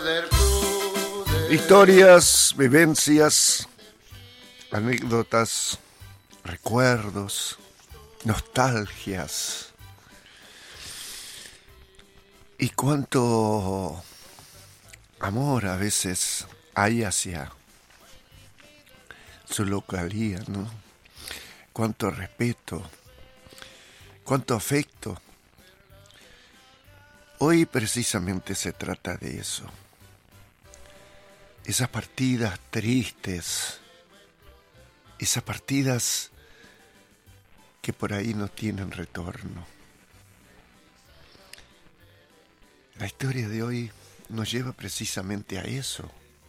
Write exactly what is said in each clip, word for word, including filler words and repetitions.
Historias, vivencias, anécdotas, recuerdos, nostalgias. Y cuánto amor a veces hay hacia su localía, ¿no? Cuánto respeto, cuánto afecto. Hoy precisamente se trata de eso. Esas partidas tristes, esas partidas que por ahí no tienen retorno. La historia de hoy nos lleva precisamente a eso.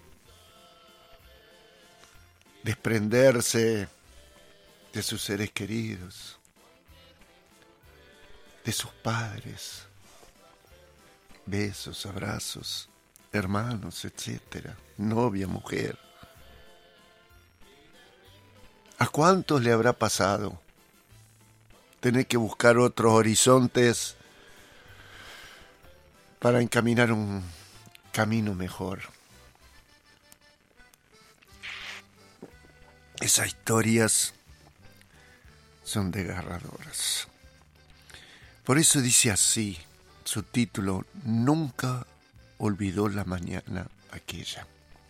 Desprenderse de sus seres queridos, de sus padres, besos, abrazos, hermanos, etcétera, novia, mujer. ¿A cuántos le habrá pasado tener que buscar otros horizontes para encaminar un camino mejor? Esas historias son desgarradoras. Por eso dice así su título: Nunca olvidó la mañana aquella.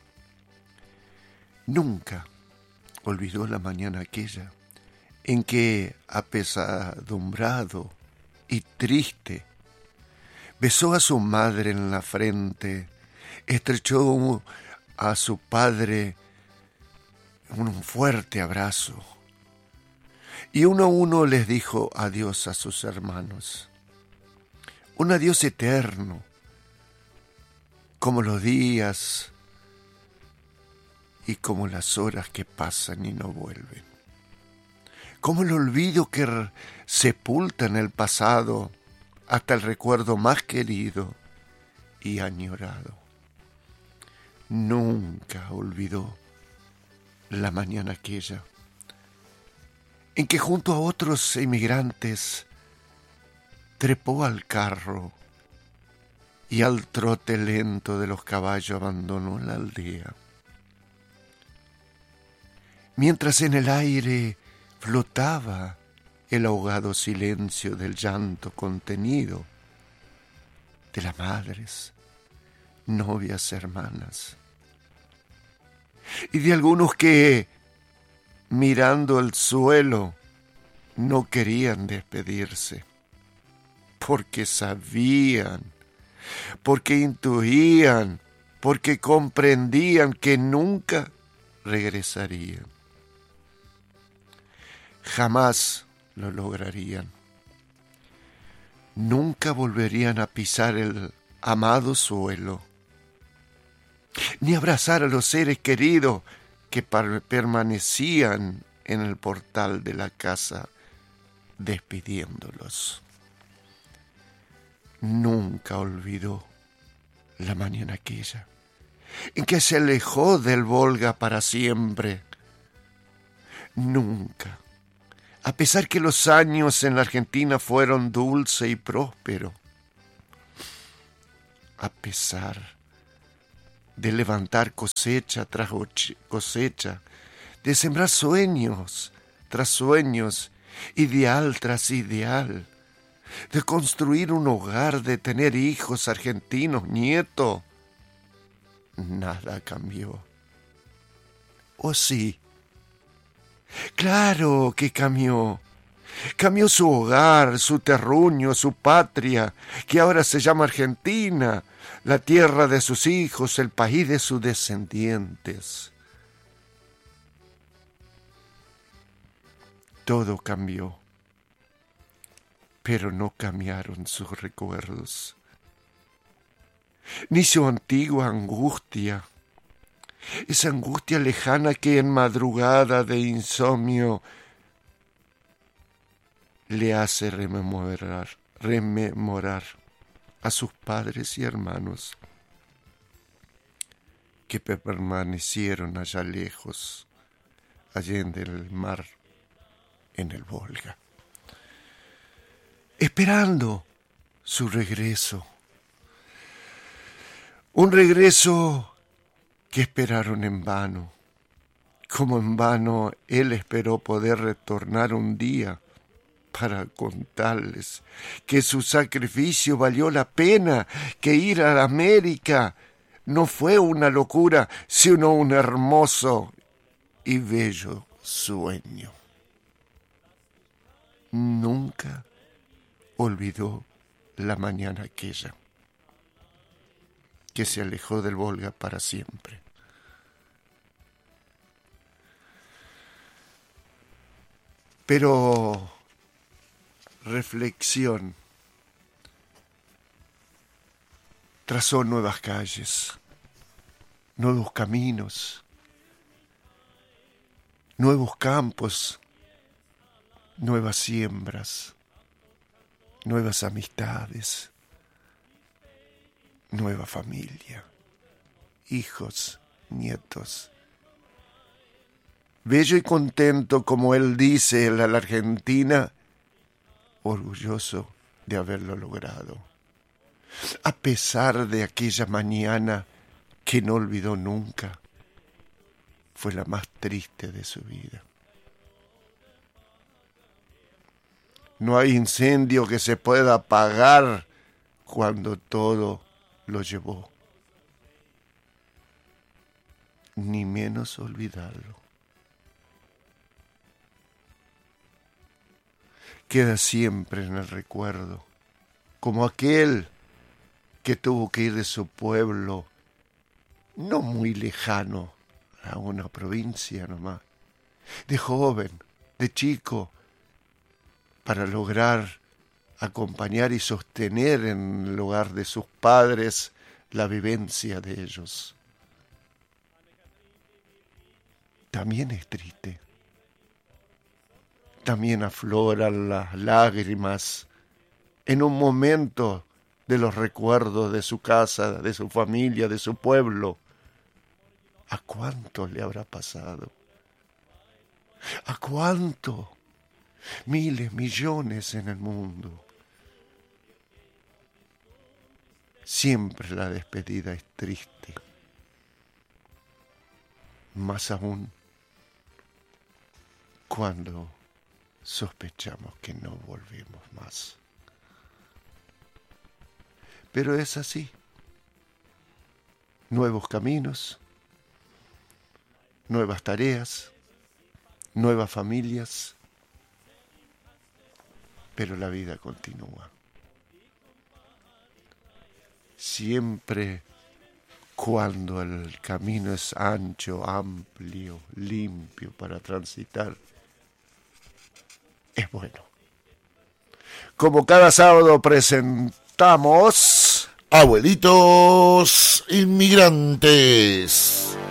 Nunca olvidó la mañana aquella en que, apesadumbrado y triste, besó a su madre en la frente, estrechó a su padre un fuerte abrazo y uno a uno les dijo adiós a sus hermanos. Un adiós eterno, como los días y como las horas que pasan y no vuelven. Como el olvido que sepulta en el pasado hasta el recuerdo más querido y añorado. Nunca olvidó la mañana aquella en que junto a otros emigrantes trepó al carro y al trote lento de los caballos abandonó la aldea. Mientras en el aire flotaba el ahogado silencio del llanto contenido de las madres, novias, hermanas, y de algunos que, mirando el suelo, no querían despedirse, porque sabían, porque intuían, porque comprendían que nunca regresarían. Jamás lo lograrían. Nunca volverían a pisar el amado suelo, ni abrazar a los seres queridos que permanecían en el portal de la casa despidiéndolos. Nunca olvidó la mañana aquella en que se alejó del Volga para siempre. Nunca, a pesar que los años en la Argentina fueron dulce y próspero, a pesar de levantar cosecha tras cosecha, de sembrar sueños tras sueños, ideal tras ideal, de construir un hogar, de tener hijos argentinos, nietos, nada cambió. ¿O sí? Claro que cambió. Cambió su hogar, su terruño, su patria, que ahora se llama Argentina, la tierra de sus hijos, el país de sus descendientes. Todo cambió, pero no cambiaron sus recuerdos, ni su antigua angustia, esa angustia lejana que en madrugada de insomnio le hace rememorar, rememorar a sus padres y hermanos que permanecieron allá lejos, allende el mar, en el Volga, esperando su regreso. Un regreso que esperaron en vano, como en vano él esperó poder retornar un día para contarles que su sacrificio valió la pena, que ir a la América no fue una locura, sino un hermoso y bello sueño. Nunca olvidó la mañana aquella, que se alejó del Volga para siempre. Pero reflexión, trazó nuevas calles, nuevos caminos, nuevos campos, nuevas siembras, nuevas amistades, nueva familia, hijos, nietos. Bello y contento, como él dice, a la Argentina, orgulloso de haberlo logrado. A pesar de aquella mañana que no olvidó nunca, fue la más triste de su vida. No hay incendio que se pueda apagar cuando todo lo llevó, ni menos olvidarlo. Queda siempre en el recuerdo, como aquel que tuvo que ir de su pueblo, no muy lejano, a una provincia nomás, de joven, de chico, para lograr acompañar y sostener en el hogar de sus padres la vivencia de ellos. También es triste. También afloran las lágrimas en un momento de los recuerdos de su casa, de su familia, de su pueblo. ¿A cuánto le habrá pasado? ¿A cuánto? Miles, millones en el mundo. Siempre la despedida es triste. Más aún cuando sospechamos que no volvemos más. Pero es así. Nuevos caminos, nuevas tareas, nuevas familias, pero la vida continúa. Siempre cuando el camino es ancho, amplio, limpio para transitar, es bueno. Como cada sábado presentamos Abuelitos Inmigrantes.